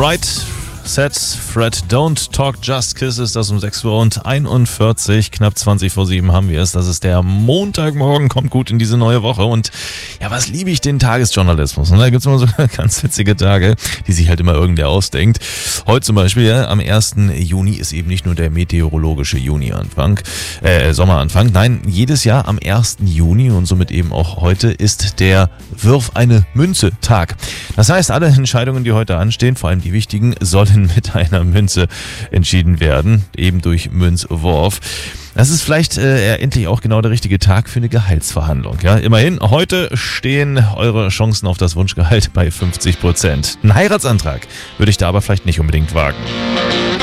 Right, Set, Fred, Don't Talk, Just Kisses, das um 6:41 Uhr, knapp 7:20 haben wir es. Das ist der Montagmorgen, kommt gut in diese neue Woche und ja, was liebe ich den Tagesjournalismus. Und da gibt es immer so ganz witzige Tage, die sich halt immer irgendwer ausdenkt. Heute zum Beispiel, ja, am 1. Juni ist eben nicht nur der meteorologische Sommeranfang. Nein, jedes Jahr am 1. Juni und somit eben auch heute ist der Wirf eine Münze Tag. Das heißt, alle Entscheidungen, die heute anstehen, vor allem die wichtigen, sollen mit einer Münze entschieden werden, eben durch Münzwurf. Das ist vielleicht endlich auch genau der richtige Tag für eine Gehaltsverhandlung. Ja, immerhin, heute stehen eure Chancen auf das Wunschgehalt bei 50%. Einen Heiratsantrag würde ich da aber vielleicht nicht unbedingt wagen.